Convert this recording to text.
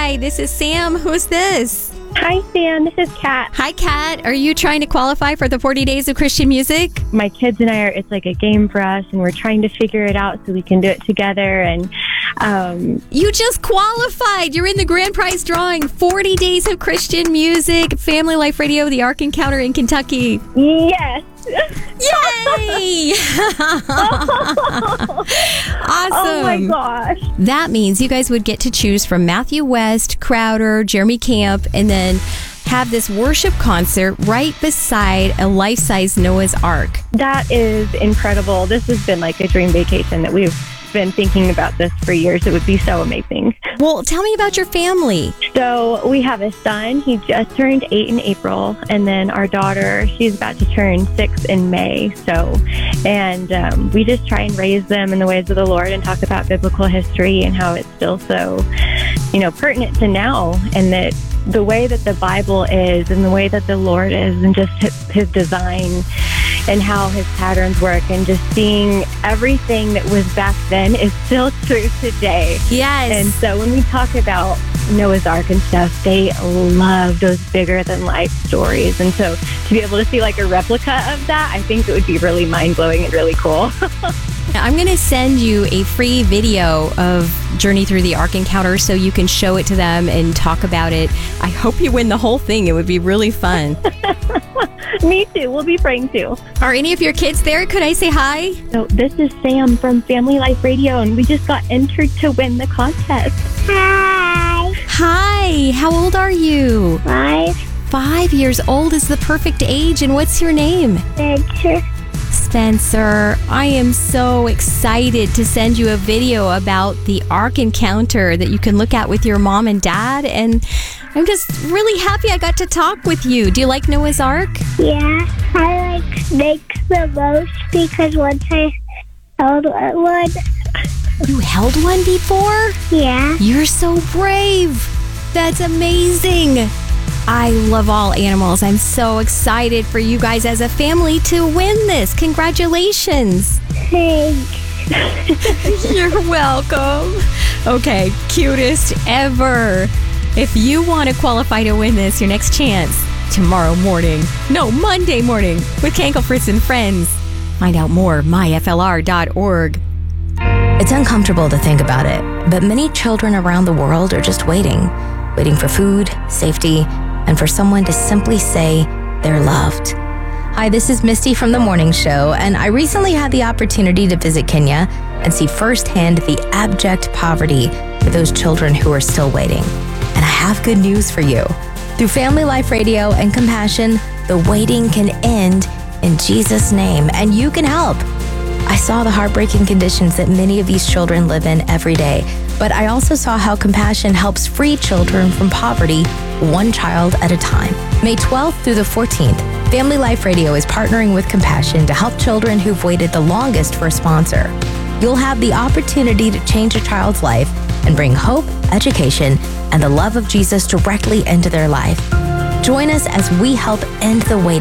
Hi, this is Sam. Who's this? Hi, Sam. This is Kat. Hi, Kat. Are you trying to qualify for the 40 Days of Christian Music? My kids and I it's like a game for us, and we're trying to figure it out so we can do it together. And you just qualified. You're in the grand prize drawing. 40 Days of Christian Music, Family Life Radio, the Ark Encounter in Kentucky. Yes. Yay! Awesome. Oh my gosh. That means you guys would get to choose from Matthew West, Crowder, Jeremy Camp, and then have this worship concert right beside a life-size Noah's Ark. That is incredible. This has been like a dream vacation that we've been thinking about this for years. It would be so amazing. Well, tell me about your family. So we have a son. He just turned 8 in April. And then our daughter, she's about to turn 6 in May. And we just try and raise them in the ways of the Lord and talk about biblical history and how it's still so, pertinent to now. And that the way that the Bible is and the way that the Lord is and just his design and how his patterns work, and just seeing everything that was back then is still true today. Yes. And so when we talk about Noah's Ark and stuff, they love those bigger than life stories. And so to be able to see like a replica of that, I think it would be really mind-blowing and really cool. I'm going to send you a free video of Journey Through the Ark Encounter so you can show it to them and talk about it. I hope you win the whole thing. It would be really fun. Me too. We'll be praying too. Are any of your kids there? Could I say hi? So this is Sam from Family Life Radio, and we just got entered to win the contest. Hi. Hi. How old are you? 5. 5 years old is the perfect age. And what's your name? Spencer. Spencer, I am so excited to send you a video about the Ark Encounter that you can look at with your mom and dad. And I'm just really happy I got to talk with you. Do you like Noah's Ark? Yeah, I like snakes the most because once I held one. You held one before? Yeah. You're so brave. That's amazing. I love all animals. I'm so excited for you guys as a family to win this. Congratulations. Thanks. You're welcome. Okay, cutest ever. If you want to qualify to win this, your next chance, Monday morning with Kankel Fritz and Friends. Find out more, myflr.org. It's uncomfortable to think about it, but many children around the world are just waiting for food, safety, and for someone to simply say they're loved. Hi, this is Misty from The Morning Show, and I recently had the opportunity to visit Kenya and see firsthand the abject poverty for those children who are still waiting. And I have good news for you. Through Family Life Radio and Compassion, the waiting can end in Jesus' name, and you can help. I saw the heartbreaking conditions that many of these children live in every day, but I also saw how Compassion helps free children from poverty, one child at a time. May 12th through the 14th, Family Life Radio is partnering with Compassion to help children who've waited the longest for a sponsor. You'll have the opportunity to change a child's life and bring hope, education, and the love of Jesus directly into their life. Join us as we help end the waiting.